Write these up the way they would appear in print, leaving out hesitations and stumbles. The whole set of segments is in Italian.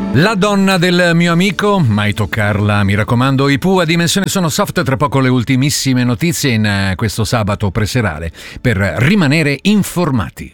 La donna del mio amico, mai toccarla, mi raccomando. I Pooh a Dimensione sono soft, tra poco le ultimissime notizie in questo sabato preserale per rimanere informati.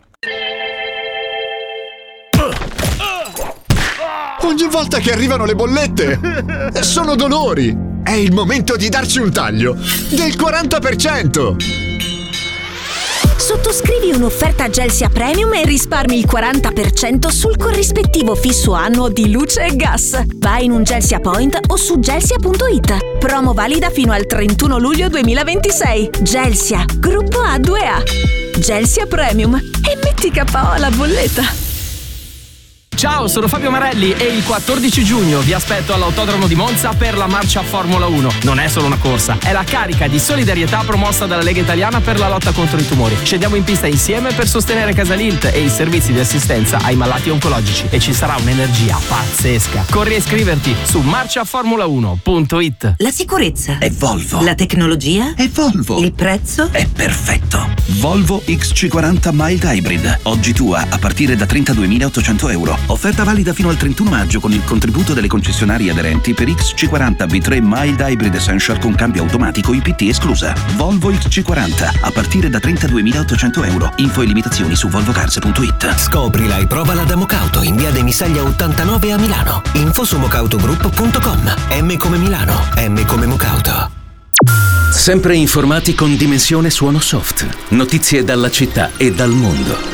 Ogni volta che arrivano le bollette sono dolori. È il momento di darci un taglio del 40%. Sottoscrivi un'offerta Gelsia Premium e risparmi il 40% sul corrispettivo fisso annuo di luce e gas. Vai in un Gelsia Point o su gelsia.it. Promo valida fino al 31 luglio 2026. Gelsia, gruppo A2A. Gelsia Premium. E metti KO alla bolletta. Ciao, sono Fabio Marelli e il 14 giugno vi aspetto all'Autodromo di Monza per la marcia Formula 1. Non è solo una corsa, è la carica di solidarietà promossa dalla Lega Italiana per la lotta contro i tumori. Scendiamo in pista insieme per sostenere Casalilt e i servizi di assistenza ai malati oncologici e ci sarà un'energia pazzesca. Corri a iscriverti su marciaformula1.it. La sicurezza è Volvo. La tecnologia è Volvo. Il prezzo è perfetto. Volvo XC40 Mild Hybrid. Oggi tua a partire da 32.800 euro. Offerta valida fino al 31 maggio con il contributo delle concessionarie aderenti per XC40 V3 Mild Hybrid Essential con cambio automatico IPT esclusa. Volvo XC40 a partire da 32.800 euro. Info e limitazioni su volvocars.it. Scoprila e provala da Mocauto in via De Misaglia 89 a Milano. Info su mocautogroup.com. M come Milano, M come Mocauto. Sempre informati con Dimensione Suono Soft. Notizie dalla città e dal mondo.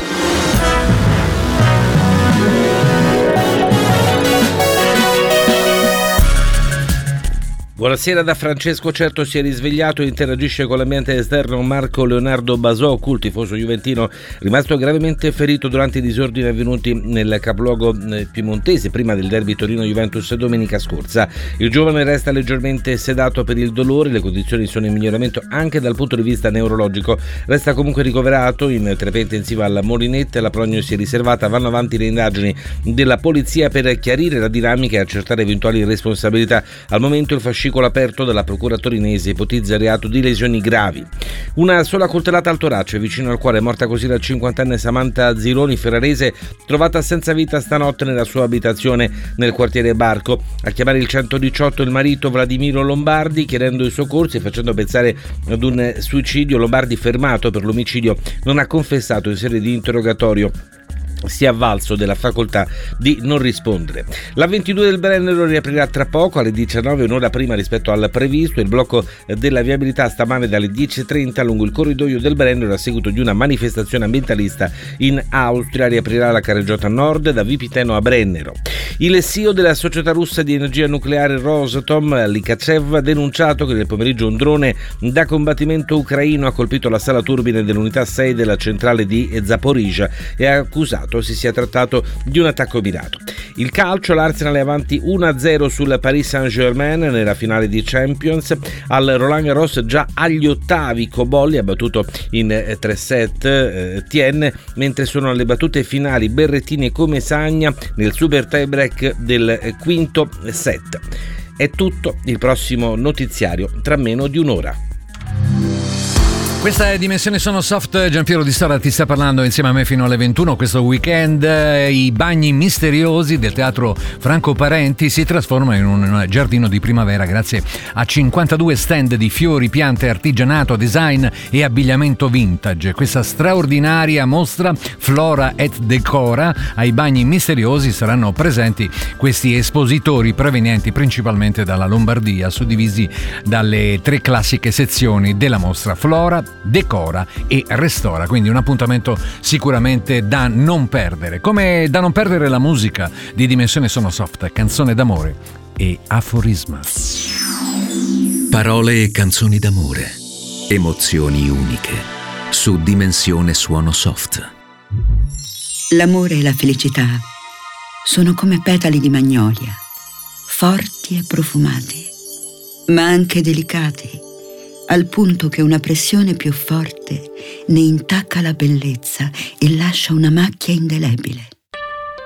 Buonasera da Francesco. Certo si è risvegliato e interagisce con l'ambiente esterno Marco Leonardo Basò, cool tifoso juventino, rimasto gravemente ferito durante i disordini avvenuti nel capoluogo piemontese prima del derby Torino-Juventus domenica scorsa. Il giovane resta leggermente sedato per il dolore, le condizioni sono in miglioramento anche dal punto di vista neurologico. Resta comunque ricoverato in terapia intensiva alla Molinette, la prognosi è riservata. Vanno avanti le indagini della polizia per chiarire la dinamica e accertare eventuali responsabilità. Al momento il fascicolo aperto dalla procura torinese ipotizza reato di lesioni gravi. Una sola coltellata al torace vicino al cuore, morta così la 50enne Samantha Zironi, ferrarese, trovata senza vita stanotte nella sua abitazione nel quartiere Barco. A chiamare il 118 il marito Vladimiro Lombardi, chiedendo i soccorsi e facendo pensare ad un suicidio. Lombardi, fermato per l'omicidio, non ha confessato in sede di interrogatorio. Si è avvalso della facoltà di non rispondere. La 22 del Brennero riaprirà tra poco alle 19, un'ora prima rispetto al previsto. Il blocco della viabilità stamane dalle 10.30 lungo il corridoio del Brennero a seguito di una manifestazione ambientalista in Austria. Riaprirà la carreggiata nord da Vipiteno a Brennero. Il CEO della società russa di energia nucleare Rosatom, Likachev, ha denunciato che nel pomeriggio un drone da combattimento ucraino ha colpito la sala turbine dell'unità 6 della centrale di Zaporizhzhia e ha accusato si sia trattato di un attacco mirato. Il calcio, l'Arsenal è avanti 1-0 sul Paris Saint-Germain nella finale di Champions. Al Roland Garros già agli ottavi Cobolli ha battuto in 3 set Tien, mentre sono alle battute finali Berrettini e Comesagna nel super tie-break del quinto set. È tutto, il prossimo notiziario tra meno di un'ora. Questa è Dimensione Sono Soft. Giampiero Di Stora ti sta parlando insieme a me fino alle 21. Questo weekend i bagni misteriosi del teatro Franco Parenti si trasformano in un giardino di primavera grazie a 52 stand di fiori, piante, artigianato, design e abbigliamento vintage. Questa straordinaria mostra Flora et Decora ai bagni misteriosi saranno presenti questi espositori provenienti principalmente dalla Lombardia, suddivisi dalle 3 classiche sezioni della mostra: Flora, Decora e Restora, quindi un appuntamento sicuramente da non perdere. Come da non perdere la musica di Dimensione Sono Soft, canzone d'amore e aforisma. Parole e canzoni d'amore, emozioni uniche su Dimensione Suono Soft. L'amore e la felicità sono come petali di magnolia, forti e profumati, ma anche delicati, al punto che una pressione più forte ne intacca la bellezza e lascia una macchia indelebile.